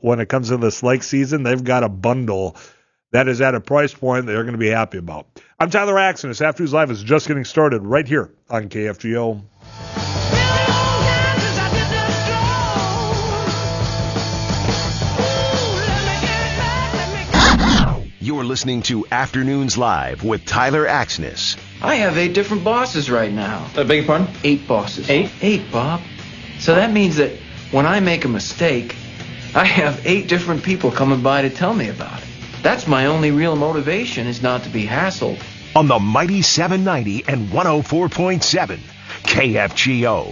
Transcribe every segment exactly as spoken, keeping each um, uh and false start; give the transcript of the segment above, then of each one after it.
when it comes to this lake season, they've got a bundle that is at a price point they're going to be happy about. I'm Tyler Axon. This Afternoons Live is just getting started right here on K F G O. You're listening to Afternoons Live with Tyler Axness. I have eight different bosses right now. I beg your pardon? Eight bosses. Eight? Eight, Bob. So that means that when I make a mistake, I have eight different people coming by to tell me about it. That's my only real motivation, is not to be hassled. On the mighty seven ninety and one oh four point seven K F G O.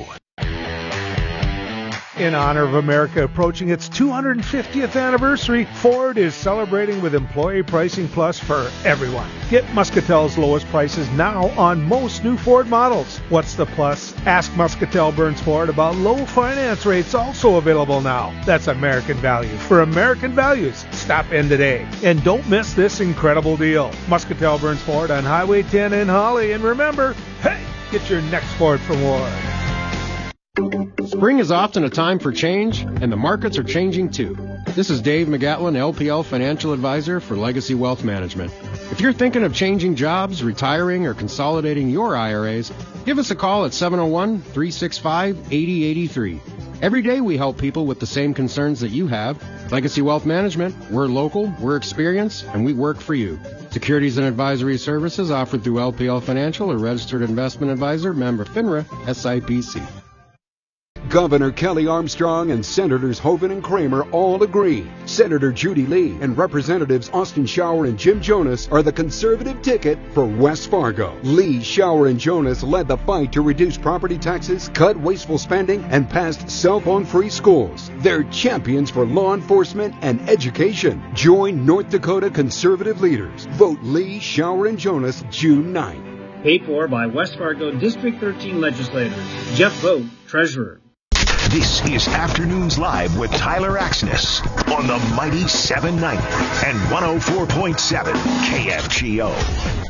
In honor of America approaching its two hundred fiftieth anniversary, Ford is celebrating with Employee Pricing Plus for everyone. Get Muscatel's lowest prices now on most new Ford models. What's the plus? Ask Muscatel Burns Ford about low finance rates, also available now. That's American value for American values. Stop in today. And don't miss this incredible deal. Muscatel Burns Ford on Highway ten in Holly. And remember, hey, get your next Ford from Ward. Spring is often a time for change, and the markets are changing too. This is Dave McGatlin, L P L Financial Advisor for Legacy Wealth Management. If you're thinking of changing jobs, retiring, or consolidating your I R As, give us a call at seven oh one, three six five, eight oh eight three. Every day we help people with the same concerns that you have. Legacy Wealth Management, we're local, we're experienced, and we work for you. Securities and advisory services offered through L P L Financial, a registered investment advisor, member FINRA, S I P C. Governor Kelly Armstrong and Senators Hoeven and Kramer all agree. Senator Judy Lee and Representatives Austin Shower and Jim Jonas are the conservative ticket for West Fargo. Lee, Shower, and Jonas led the fight to reduce property taxes, cut wasteful spending, and passed cell phone-free schools. They're champions for law enforcement and education. Join North Dakota conservative leaders. Vote Lee, Shower, and Jonas June ninth. Paid for by West Fargo District thirteen legislators. Jeff Vogt, Treasurer. This is Afternoons Live with Tyler Axness on the mighty seven ninety and one oh four point seven K F G O.